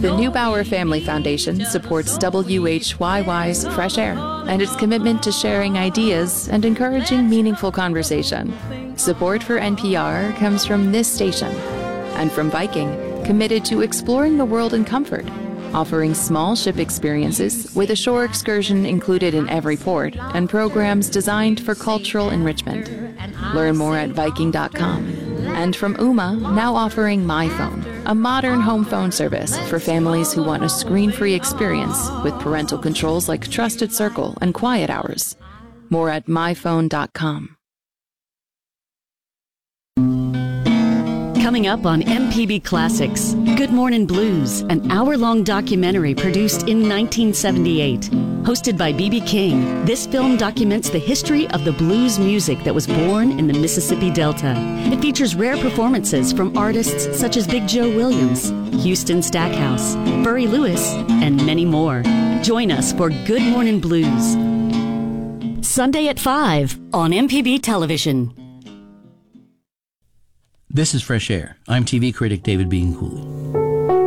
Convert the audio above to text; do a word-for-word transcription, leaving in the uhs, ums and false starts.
The Neubauer Family Foundation supports W H Y Y's Fresh Air and its commitment to sharing ideas and encouraging meaningful conversation. Support for N P R comes from this station and from Viking, committed to exploring the world in comfort, offering small ship experiences with a shore excursion included in every port and programs designed for cultural enrichment. Learn more at Viking dot com. And from Ooma, now offering MyPhone, a modern home phone service for families who want a screen-free experience with parental controls like Trusted Circle and Quiet Hours. More at My Phone dot com. Coming up on M P B Classics, Good Mornin' Blues, an hour-long documentary produced in nineteen seventy-eight. Hosted by B B King, this film documents the history of the blues music that was born in the Mississippi Delta. It features rare performances from artists such as Big Joe Williams, Houston Stackhouse, Burry Lewis, and many more. Join us for Good Mornin' Blues. Sunday at five on M P B Television. This is Fresh Air. I'm T V critic David Bean Cooley.